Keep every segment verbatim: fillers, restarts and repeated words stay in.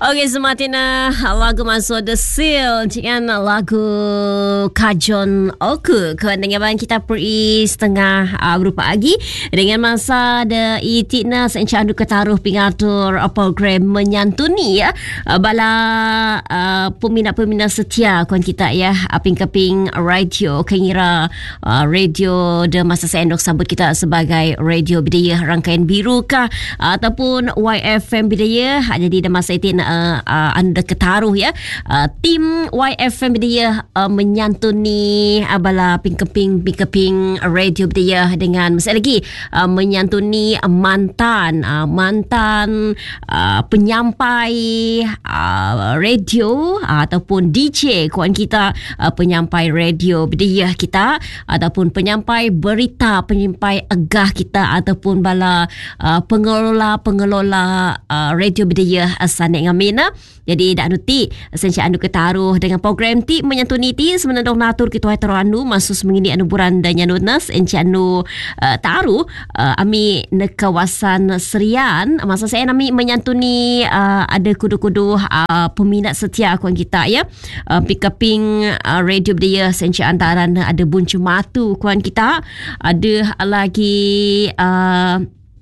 Okey, sematina lagu masuk The Seal dengan lagu Kajon Oku. Kedengaran kita peri setengah uh, berupa pagi dengan masa ada itikna sencandu ketaruh pingatur uh, program menyantuni ya uh, bala uh, peminat-peminat setia kuan kita ya aping-keping radio kengira uh, radio de masa sendok sambut kita sebagai radio bidaya rangkaian biru kah uh, ataupun Y F M bidaya. Jadi de masa itikna uh, Uh, anda ketaruh ya uh, tim Y F M Bidaya uh, menyantuni uh, bala ping-keping ping-keping radio Bidaya dengan masih lagi uh, menyantuni uh, mantan uh, mantan uh, penyampai uh, radio uh, ataupun D J kawan kita uh, penyampai radio Bidaya kita ataupun penyampai berita penyampai agah kita ataupun bala uh, pengelola-pengelola uh, radio Bidaya asanek ngamin. Jadi dak nuti senca anu ketaruh dengan program ti menyantuni ti sebenarnya dong natur kita hai tero anu masus mengini anu buranda nyanunas enca anu uh, taruh uh, ami ne kawasan Serian masa saya nami menyantuni uh, ada kudu-kudu uh, peminat setia kuan kita ya uh, pick-uping uh, radio dia senca antaran ada buncu matu kuan kita ada lagi uh,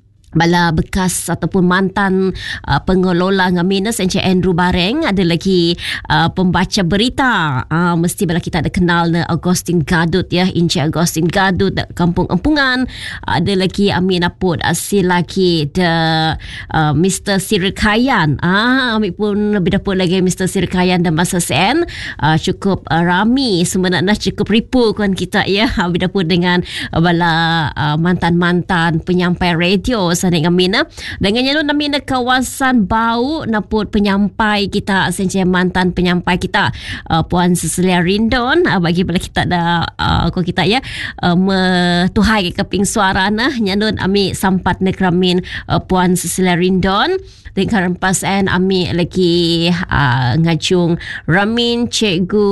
bala bekas ataupun mantan uh, pengelola ngamina Senca Andrew Bareng, ada lagi uh, pembaca berita uh, mesti bala kita ada kenal na Agustin Gadut ya, Inci Agustin Gadut Kampung Empungan. Ada lagi Amin Aput asil lagi the uh, Mister Sirikayan ah ambil pun lebih dapat lagi Mister Sirikayan dan masa sen uh, cukup uh, rami sebenarnya cukup ripu kan kita ya lebih dapat dengan uh, bala uh, mantan-mantan penyampai radio sanik ngamina dengan nyalu namina kawasan Bau naput penyampai kita senca mantan penyampai kita uh, Puan Cecilia Rindon uh, bagi pada kita dah uh, ko kita ya uh, metuhai keping suara nah nyalu ami sampat nekramin uh, Puan Cecilia Rindon dengan pasan ami lagi uh, ngajung Ramin Cikgu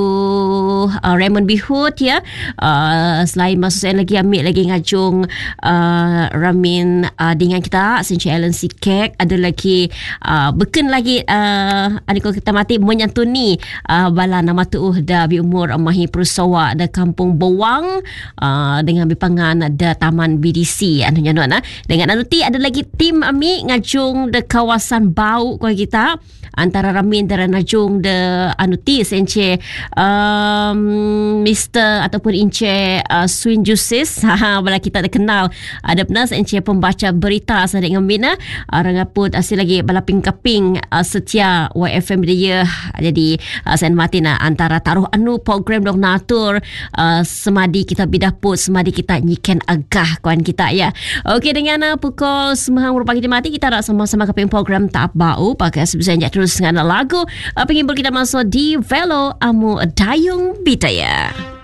uh, Raymond Bihut ya uh, selain masuk saya lagi ami lagi ngajung uh, Ramin uh, dengan kita Senci Alan Sikek. Ada lagi uh, beken lagi uh, ada kalau kita mati menyantuni uh, bala nama tuuh dah bi umur mahi perusawa da Kampung Bawang uh, dengan bipangan da Taman B D C anu nyano na dengan anu ti ada lagi tim ami ngajung de kawasan Bau kuan kita antara Ramin dan Najung de anu ti senche um, Mister ataupun Ince uh, Swin Jusis ha bala kita ada kenal ada benar senche pembaca berita sadik ngamina uh, rangaput asil lagi bala ping-kaping uh, setia Y F M dia. Jadi uh, sen matina antara taruh anu program dong natur uh, semadi kita bidaput semadi kita nyiken agah kawan kita ya. Okey dengan uh, pukul sembilan pagi di mati kita nak sama-sama kaping program tak bau pakai sebesarnya terus dengan lagu uh, penghibur kita masuk di Velo Amu Dayung Bidaya.